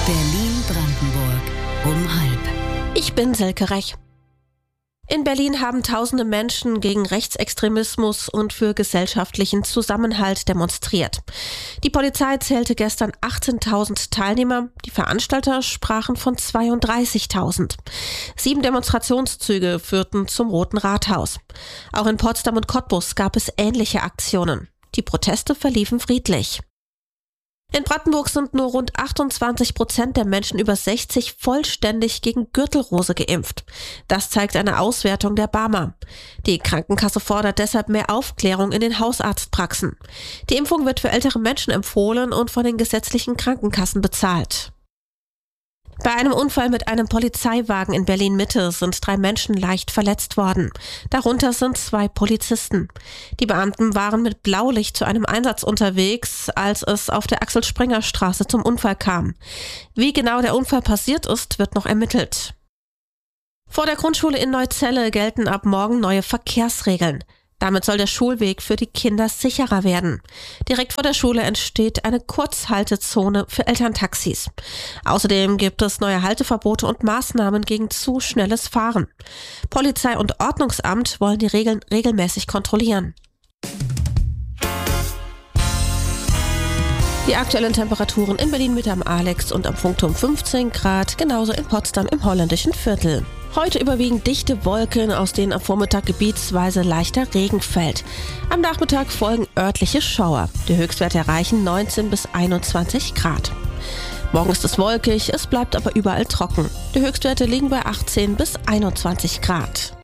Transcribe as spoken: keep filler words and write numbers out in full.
Berlin-Brandenburg um halb. Ich bin Silke Rech. In Berlin haben tausende Menschen gegen Rechtsextremismus und für gesellschaftlichen Zusammenhalt demonstriert. Die Polizei zählte gestern achtzehntausend Teilnehmer, die Veranstalter sprachen von zweiunddreißigtausend. Sieben Demonstrationszüge führten zum Roten Rathaus. Auch in Potsdam und Cottbus gab es ähnliche Aktionen. Die Proteste verliefen friedlich. In Brandenburg sind nur rund achtundzwanzig Prozent der Menschen über sechzig vollständig gegen Gürtelrose geimpft. Das zeigt eine Auswertung der BARMER. Die Krankenkasse fordert deshalb mehr Aufklärung in den Hausarztpraxen. Die Impfung wird für ältere Menschen empfohlen und von den gesetzlichen Krankenkassen bezahlt. Bei einem Unfall mit einem Polizeiwagen in Berlin-Mitte sind drei Menschen leicht verletzt worden. Darunter sind zwei Polizisten. Die Beamten waren mit Blaulicht zu einem Einsatz unterwegs, als es auf der Axel-Springer-Straße zum Unfall kam. Wie genau der Unfall passiert ist, wird noch ermittelt. Vor der Grundschule in Neuzelle gelten ab morgen neue Verkehrsregeln. Damit soll der Schulweg für die Kinder sicherer werden. Direkt vor der Schule entsteht eine Kurzhaltezone für Elterntaxis. Außerdem gibt es neue Halteverbote und Maßnahmen gegen zu schnelles Fahren. Polizei und Ordnungsamt wollen die Regeln regelmäßig kontrollieren. Die aktuellen Temperaturen in Berlin-Mitte am Alex und am Funkturm fünfzehn Grad, genauso in Potsdam im Holländischen Viertel. Heute überwiegend dichte Wolken, aus denen am Vormittag gebietsweise leichter Regen fällt. Am Nachmittag folgen örtliche Schauer. Die Höchstwerte erreichen neunzehn bis einundzwanzig Grad. Morgen ist es wolkig, es bleibt aber überall trocken. Die Höchstwerte liegen bei achtzehn bis einundzwanzig Grad.